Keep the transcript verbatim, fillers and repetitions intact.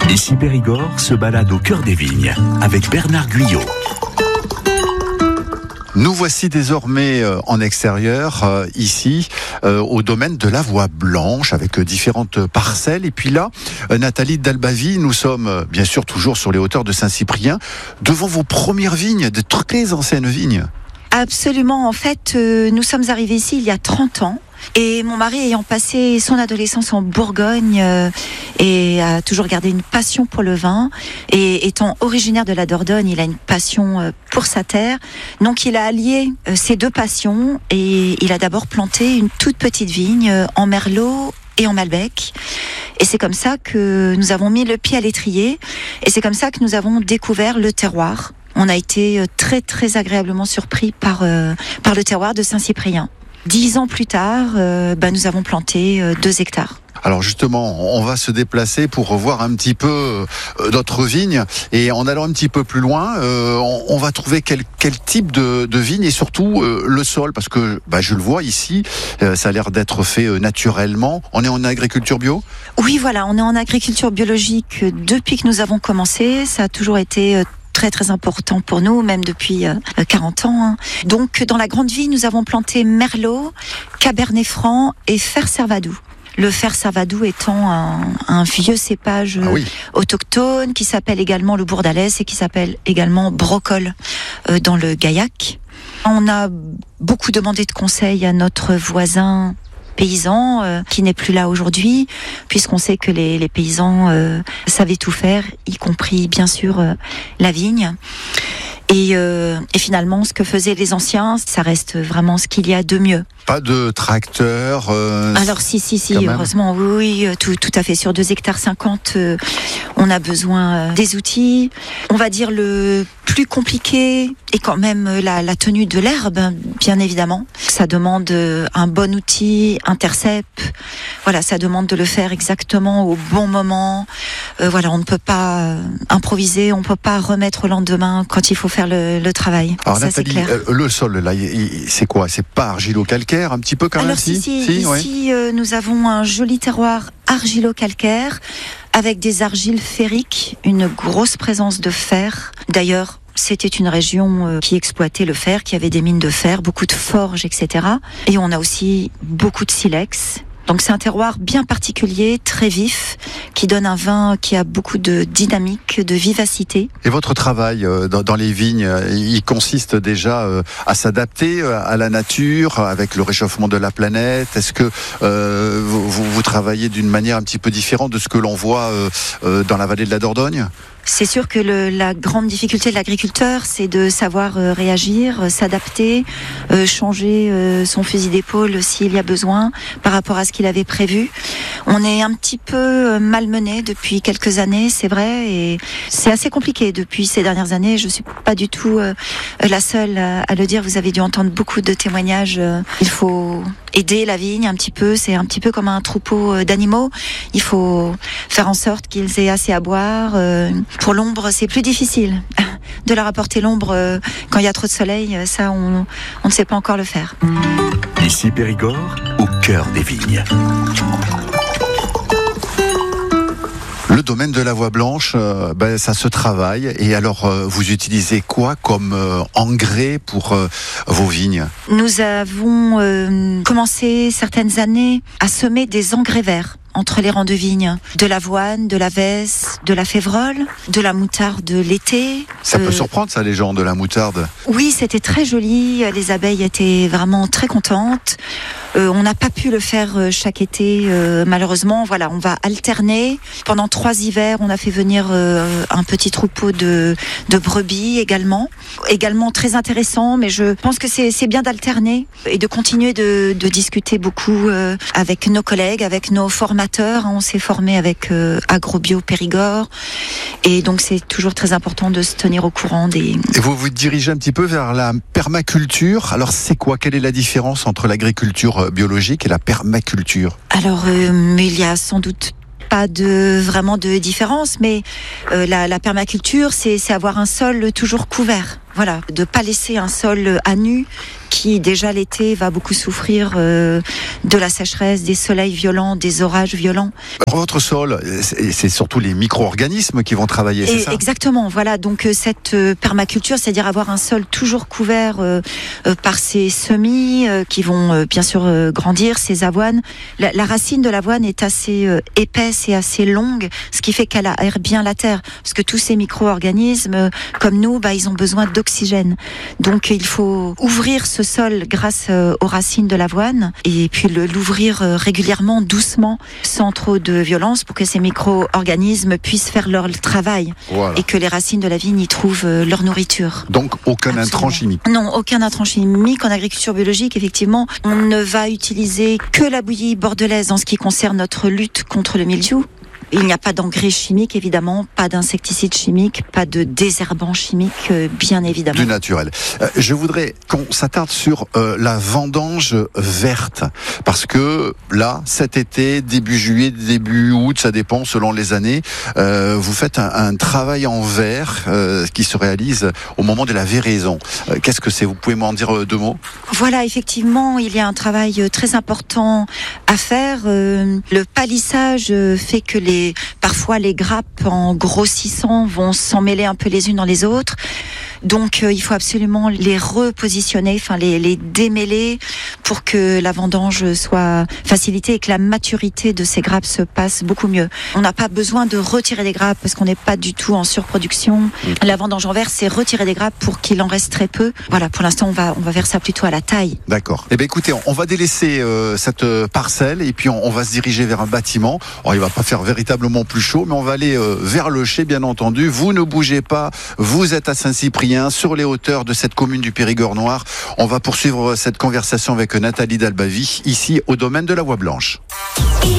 Ici Périgord se balade au cœur des vignes avec Bernard Guyot. Nous voici désormais en extérieur, euh, ici, euh, au domaine de la Voie Blanche, avec différentes parcelles. Et puis là, euh, Nathalie Dalbavie, nous sommes euh, bien sûr toujours sur les hauteurs de Saint-Cyprien, devant vos premières vignes, de très anciennes vignes. Absolument. En fait, euh, nous sommes arrivés ici il y a trente ans. Et mon mari, ayant passé son adolescence en Bourgogne euh, et a toujours gardé une passion pour le vin, et étant originaire de la Dordogne, il a une passion euh, pour sa terre. Donc il a allié euh, ces deux passions et il a d'abord planté une toute petite vigne euh, en Merlot et en Malbec. Et c'est comme ça que nous avons mis le pied à l'étrier et c'est comme ça que nous avons découvert le terroir. On a été très très agréablement surpris par, euh, par le terroir de Saint-Cyprien. Dix ans plus tard, euh, bah, nous avons planté euh, deux hectares. Alors justement, on va se déplacer pour revoir un petit peu euh, notre vigne. Et en allant un petit peu plus loin, euh, on, on va trouver quel, quel type de, de vigne et surtout euh, le sol. Parce que bah, je le vois ici, euh, ça a l'air d'être fait euh, naturellement. On est en agriculture bio ? Oui, voilà, on est en agriculture biologique depuis que nous avons commencé. Ça a toujours été... Euh, très très important pour nous, même depuis euh, quarante ans. Hein. Donc dans la grande vigne, nous avons planté Merlot, Cabernet Franc et Fer Servadou. Le Fer Servadou étant un, un vieux cépage ah oui. autochtone qui s'appelle également le Bourdalès et qui s'appelle également Brocol euh, dans le Gaillac. On a beaucoup demandé de conseils à notre voisin paysan euh, qui n'est plus là aujourd'hui, puisqu'on sait que les, les paysans euh, savaient tout faire, y compris bien sûr euh, la vigne. Et, euh, et finalement, ce que faisaient les anciens, ça reste vraiment ce qu'il y a de mieux. Pas de tracteur euh, Alors si, si, si, heureusement, oui, oui, tout, tout à fait. Sur deux hectares cinquante, euh, on a besoin euh, des outils. On va dire le plus compliqué est quand même la, la tenue de l'herbe, bien évidemment. Ça demande un bon outil, intercept. Voilà, ça demande de le faire exactement au bon moment. Euh, voilà, on ne peut pas euh, improviser, on ne peut pas remettre au lendemain quand il faut faire le, le travail. Alors ça, Nathalie, c'est clair. Euh, le sol, là, il, il, c'est quoi ? C'est pas argilo-calcaire, un petit peu quand Alors, même si, si, si, ici, ouais. euh, nous avons un joli terroir argilo-calcaire avec des argiles ferriques, une grosse présence de fer. D'ailleurs, c'était une région euh, qui exploitait le fer, qui avait des mines de fer, beaucoup de forges, et cetera. Et on a aussi beaucoup de silex. Donc c'est un terroir bien particulier, très vif, qui donne un vin qui a beaucoup de dynamique, de vivacité. Et votre travail euh, dans, dans les vignes, euh, il consiste déjà euh, à s'adapter euh, à la nature, avec le réchauffement de la planète. Est-ce que euh, vous, vous travaillez d'une manière un petit peu différente de ce que l'on voit euh, euh, dans la vallée de la Dordogne ? C'est sûr que le, la grande difficulté de l'agriculteur, c'est de savoir euh, réagir, euh, s'adapter, euh, changer euh, son fusil d'épaule s'il y a besoin par rapport à ce qu'il avait prévu. On est un petit peu euh, malmené depuis quelques années, c'est vrai, et c'est assez compliqué depuis ces dernières années. Je suis pas du tout euh, la seule à, à le dire. Vous avez dû entendre beaucoup de témoignages. Euh, il faut aider la vigne un petit peu. C'est un petit peu comme un troupeau d'animaux. Il faut faire en sorte qu'ils aient assez à boire. Euh, Pour l'ombre, c'est plus difficile de leur apporter l'ombre euh, quand il y a trop de soleil. Ça, on, on ne sait pas encore le faire. Ici Périgord, au cœur des vignes. Le domaine de la Voie Blanche, euh, ben, ça se travaille. Et alors, euh, vous utilisez quoi comme euh, engrais pour euh, vos vignes ? Nous avons euh, commencé certaines années à semer des engrais verts entre les rangs de vignes, de l'avoine, de la vesse, de la févrole, de la moutarde l'été. Ça euh... peut surprendre ça, les gens, de la moutarde. Oui, c'était très joli, les abeilles étaient vraiment très contentes. Euh, on n'a pas pu le faire chaque été, euh, malheureusement. Voilà, on va alterner. Pendant trois hivers, on a fait venir euh, un petit troupeau de, de brebis également. Également très intéressant, mais je pense que c'est, c'est bien d'alterner et de continuer de, de discuter beaucoup euh, avec nos collègues, avec nos formateurs. On s'est formé avec euh, Agrobio Périgord et donc c'est toujours très important de se tenir au courant des... Et vous vous dirigez un petit peu vers la permaculture. Alors c'est quoi ? Quelle est la différence entre l'agriculture biologique et la permaculture ? Alors euh, il y a sans doute pas de vraiment de différence, mais euh, la, la permaculture, c'est, c'est avoir un sol toujours couvert. Voilà, de pas laisser un sol à nu qui déjà l'été va beaucoup souffrir euh, de la sécheresse, des soleils violents, des orages violents. Alors, votre sol, c'est, c'est surtout les micro-organismes qui vont travailler, c'est Et ça ? Exactement, voilà, donc euh, cette euh, permaculture, c'est-à-dire avoir un sol toujours couvert euh, euh, par ces semis euh, qui vont euh, bien sûr euh, grandir, ces avoines. La, la racine de l'avoine est assez euh, épaisse et assez longue, ce qui fait qu'elle aère bien la terre, parce que tous ces micro-organismes, euh, comme nous, bah, ils ont besoin d'oxygène. Donc il faut ouvrir ce sol grâce euh, aux racines de l'avoine et puis le, l'ouvrir euh, régulièrement, doucement, sans trop de violence pour que ces micro-organismes puissent faire leur travail Voilà. et que les racines de la vigne y trouvent euh, leur nourriture. Donc aucun Absolument. intrant chimique. Non, aucun intrant chimique. En agriculture biologique, effectivement, on ne va utiliser que la bouillie bordelaise en ce qui concerne notre lutte contre le mildiou. Il n'y a pas d'engrais chimiques, évidemment, pas d'insecticides chimiques, pas de désherbants chimiques, euh, bien évidemment. Du naturel. Euh, je voudrais qu'on s'attarde sur euh, la vendange verte, parce que là, cet été, début juillet, début août, ça dépend selon les années, euh, vous faites un, un travail en verre euh, qui se réalise au moment de la véraison. Euh, qu'est-ce que c'est ? Vous pouvez m'en dire euh, deux mots ? Voilà, effectivement, il y a un travail euh, très important à faire. Euh, le palissage euh, fait que les parfois les grappes en grossissant vont s'emmêler un peu les unes dans les autres. Donc euh, il faut absolument les repositionner, enfin les, les démêler pour que la vendange soit facilitée et que la maturité de ces grappes se passe beaucoup mieux. On n'a pas besoin de retirer des grappes parce qu'on n'est pas du tout en surproduction. Mmh. La vendange en verre, c'est retirer des grappes pour qu'il en reste très peu. Voilà, pour l'instant on va on va faire ça plutôt à la taille. D'accord. Eh bien écoutez, on, on va délaisser euh, cette parcelle et puis on, on va se diriger vers un bâtiment. Alors, il va pas faire véritablement plus chaud, mais on va aller euh, vers le chai, bien entendu. Vous ne bougez pas, vous êtes à Saint-Cyprien, sur les hauteurs de cette commune du Périgord noir. On va poursuivre cette conversation avec Nathalie Dalbavi, ici au domaine de la Voie Blanche.